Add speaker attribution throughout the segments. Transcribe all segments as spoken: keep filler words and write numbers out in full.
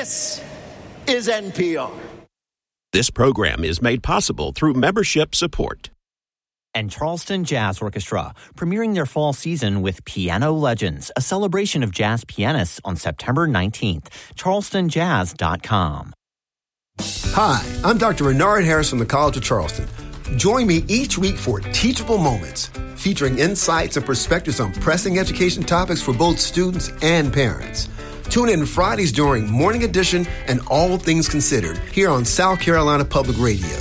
Speaker 1: This is N P R.
Speaker 2: This program is made possible through membership support.
Speaker 3: And Charleston Jazz Orchestra, premiering their fall season with Piano Legends, a celebration of jazz pianists on September nineteenth. charleston jazz dot com.
Speaker 4: Hi, I'm Doctor Renard Harris from the College of Charleston. Join me each week for Teachable Moments, featuring insights and perspectives on pressing education topics for both students and parents. Tune in Fridays during Morning Edition and All Things Considered here on South Carolina Public Radio.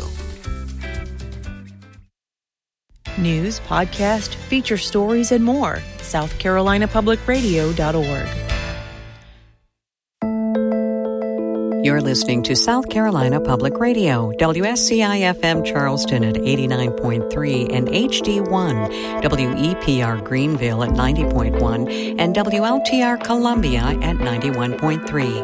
Speaker 5: News, podcast, feature stories, and more. south carolina public radio dot org.
Speaker 6: You're listening to South Carolina Public Radio, W S C I F M Charleston at eighty-nine point three and H D one, W E P R Greenville at ninety point one, and W L T R Columbia at ninety-one point three.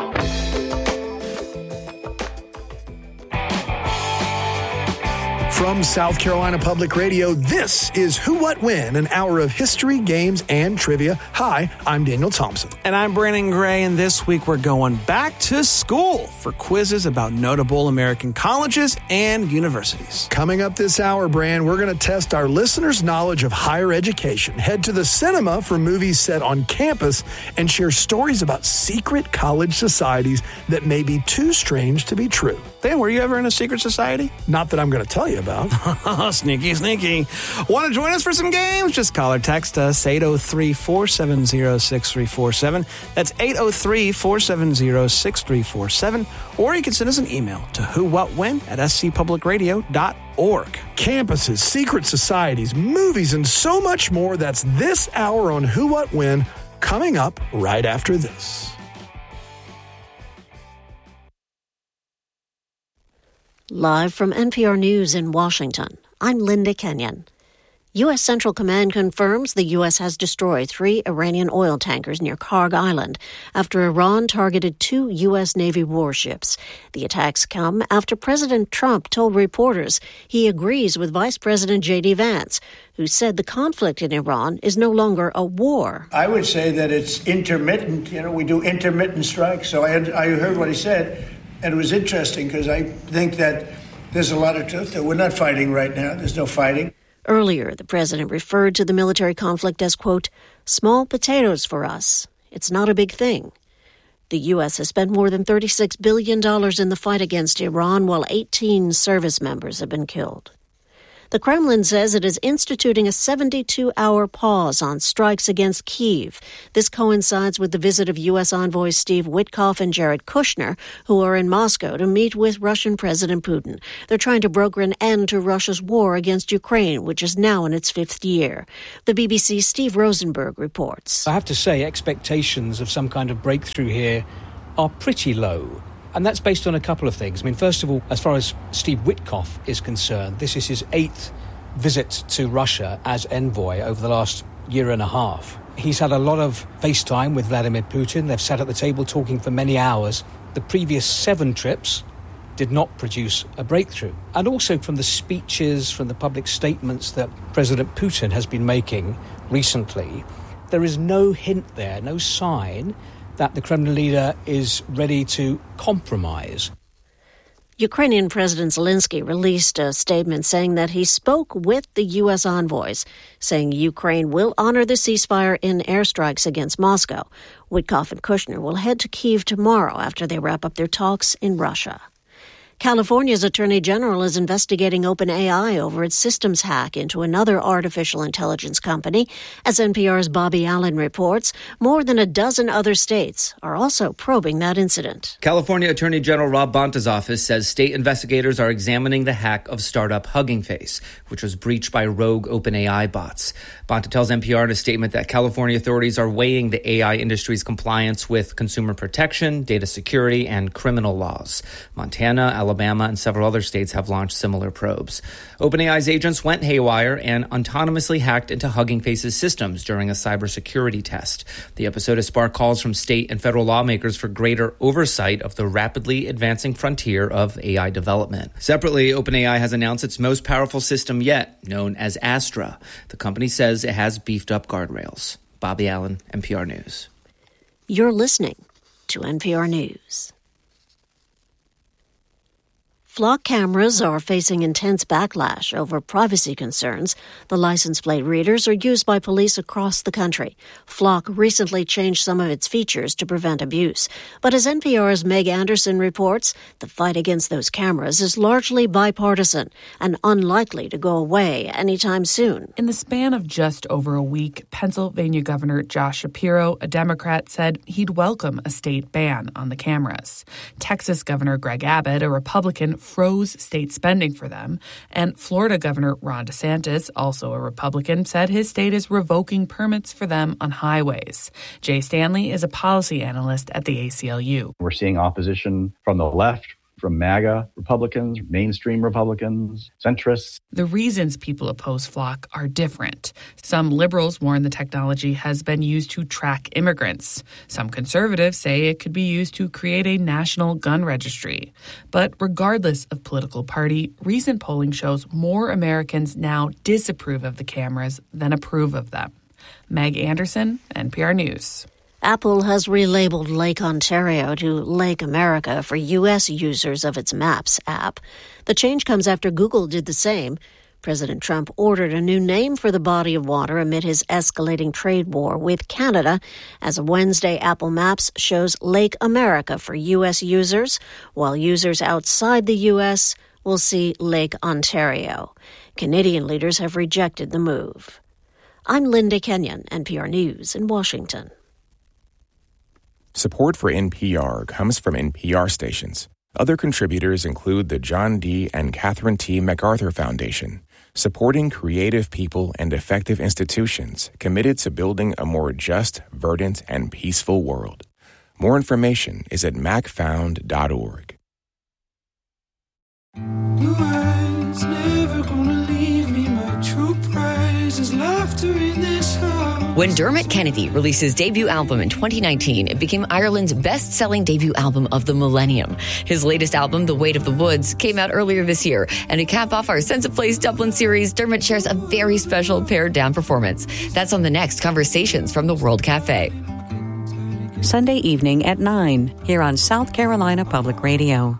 Speaker 7: From South Carolina Public Radio, this is Who, What, When, an hour of history, games, and trivia. Hi, I'm Daniel Thompson.
Speaker 8: And I'm Brandon Gray, and this week we're going back to school for quizzes about notable American colleges and universities.
Speaker 7: Coming up this hour, Brand, we're going to test our listeners' knowledge of higher education, head to the cinema for movies set on campus, and share stories about secret college societies that may be too strange to be true.
Speaker 8: Dan, were you ever in a secret society?
Speaker 7: Not that I'm going to tell you about.
Speaker 8: Sneaky, sneaky. Want to join us for some games? Just call or text us, eight oh three, four seven zero, six three four seven. That's eight oh three, four seven zero, six three four seven. Or you can send us an email to who what when at s c public radio dot org.
Speaker 7: Campuses, secret societies, movies, and so much more. That's this hour on Who, What, When, coming up right after this.
Speaker 9: Live from N P R News in Washington, I'm Linda Kenyon. U S. Central Command confirms the U S has destroyed three Iranian oil tankers near Karg Island after Iran targeted two U S. Navy warships. The attacks come after President Trump told reporters he agrees with Vice President J D. Vance, who said the conflict in Iran is no longer a war.
Speaker 10: I would say that it's intermittent. You know, we do intermittent strikes. So I, had, I heard what he said. And it was interesting because I think that there's a lot of truth that we're not fighting right now. There's no fighting.
Speaker 9: Earlier, the president referred to the military conflict as, quote, small potatoes for us. It's not a big thing. The U S has spent more than thirty-six billion dollars in the fight against Iran, while eighteen service members have been killed. The Kremlin says it is instituting a seventy-two hour pause on strikes against Kyiv. This coincides with the visit of U S envoys Steve Witkoff and Jared Kushner, who are in Moscow to meet with Russian President Putin. They're trying to broker an end to Russia's war against Ukraine, which is now in its fifth year. The B B C's Steve Rosenberg reports.
Speaker 11: I have to say, expectations of some kind of breakthrough here are pretty low. And that's based on a couple of things. I mean, first of all, as far as Steve Witkoff is concerned, this is his eighth visit to Russia as envoy over the last year and a half. He's had a lot of FaceTime with Vladimir Putin. They've sat at the table talking for many hours. The previous seven trips did not produce a breakthrough. And also from the speeches, from the public statements that President Putin has been making recently, there is no hint there, no sign that the Kremlin leader is ready to compromise.
Speaker 9: Ukrainian President Zelensky released a statement saying that he spoke with the U S envoys, saying Ukraine will honor the ceasefire in airstrikes against Moscow. Witkoff and Kushner will head to Kyiv tomorrow after they wrap up their talks in Russia. California's Attorney General is investigating OpenAI over its systems hack into another artificial intelligence company. As N P R's Bobby Allen reports, more than a dozen other states are also probing that incident.
Speaker 12: California Attorney General Rob Bonta's office says state investigators are examining the hack of startup Hugging Face, which was breached by rogue OpenAI bots. Bonta tells N P R in a statement that California authorities are weighing the A I industry's compliance with consumer protection, data security, and criminal laws. Montana, Alabama, and several other states have launched similar probes. OpenAI's agents went haywire and autonomously hacked into Hugging Face's systems during a cybersecurity test. The episode has sparked calls from state and federal lawmakers for greater oversight of the rapidly advancing frontier of A I development. Separately, OpenAI has announced its most powerful system yet, known as Astra. The company says it has beefed up guardrails. Bobby Allen, N P R News.
Speaker 9: You're listening to N P R News. Flock cameras are facing intense backlash over privacy concerns. The license plate readers are used by police across the country. Flock recently changed some of its features to prevent abuse. But as N P R's Meg Anderson reports, the fight against those cameras is largely bipartisan and unlikely to go away anytime soon.
Speaker 13: In the span of just over a week, Pennsylvania Governor Josh Shapiro, a Democrat, said he'd welcome a state ban on the cameras. Texas Governor Greg Abbott, a Republican, froze state spending for them. And Florida Governor Ron DeSantis, also a Republican, said his state is revoking permits for them on highways. Jay Stanley is a policy analyst at the A C L U.
Speaker 14: We're seeing opposition from the left, from MAGA Republicans, mainstream Republicans, centrists.
Speaker 13: The reasons people oppose Flock are different. Some liberals warn the technology has been used to track immigrants. Some conservatives say it could be used to create a national gun registry. But regardless of political party, recent polling shows more Americans now disapprove of the cameras than approve of them. Meg Anderson, N P R News.
Speaker 9: Apple has relabeled Lake Ontario to Lake America for U S users of its Maps app. The change comes after Google did the same. President Trump ordered a new name for the body of water amid his escalating trade war with Canada. As of Wednesday, Apple Maps shows Lake America for U S users, while users outside the U S will see Lake Ontario. Canadian leaders have rejected the move. I'm Linda Kenyon, N P R News in Washington.
Speaker 15: Support for N P R comes from N P R stations. Other contributors include the John D. and Catherine T. MacArthur Foundation, supporting creative people and effective institutions committed to building a more just, verdant, and peaceful world. More information is at mac found dot org.
Speaker 16: Blue eyes never gonna leave me. My true prize is laughter in this house.
Speaker 17: When Dermot Kennedy released his debut album in twenty nineteen, it became Ireland's best-selling debut album of the millennium. His latest album, The Weight of the Woods, came out earlier this year. And to cap off our Sense of Place Dublin series, Dermot shares a very special pared-down performance. That's on the next Conversations from the World Cafe.
Speaker 6: Sunday evening at nine, here on South Carolina Public Radio.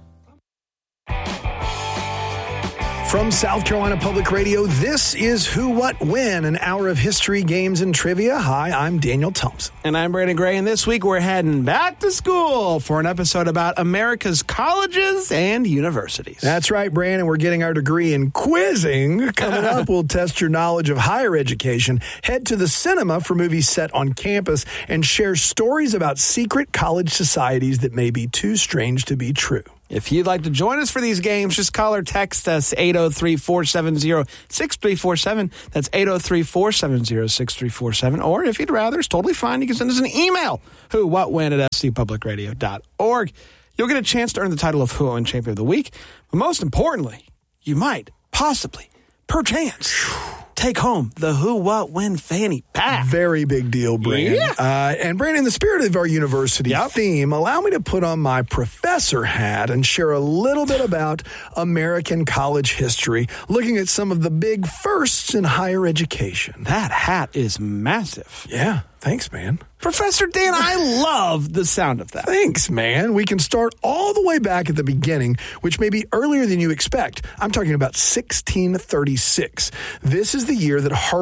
Speaker 7: From South Carolina Public Radio, this is Who, What, When, an hour of history, games, and trivia. Hi, I'm Daniel Thompson.
Speaker 8: And I'm Brandon Gray, and this week we're heading back to school for an episode about America's colleges and universities.
Speaker 7: That's right, Brandon. We're getting our degree in quizzing. Coming up, we'll test your knowledge of higher education, head to the cinema for movies set on campus, and share stories about secret college societies that may be too strange to be true.
Speaker 8: If you'd like to join us for these games, just call or text us eight oh three, four seven oh, six three four seven. That's eight oh three, four seven oh, six three four seven. Or if you'd rather, it's totally fine. You can send us an email, who, what, when at s c public radio dot org. You'll get a chance to earn the title of Who, What, When Champion of the Week. But most importantly, you might, possibly, perchance, take home the Who, What, When fanny pack.
Speaker 7: Very big deal, Brandon.
Speaker 8: Yeah.
Speaker 7: Uh, and Brandon, in the spirit of our university
Speaker 8: yep.
Speaker 7: theme, allow me to put on my professor hat and share a little bit about American college history, looking at some of the big firsts in higher education.
Speaker 8: That hat is massive.
Speaker 7: Yeah. Thanks, man.
Speaker 8: Professor Dan, I love the sound of that.
Speaker 7: Thanks, man. We can start all the way back at the beginning, which may be earlier than you expect. I'm talking about sixteen thirty-six. This is the year that Harvard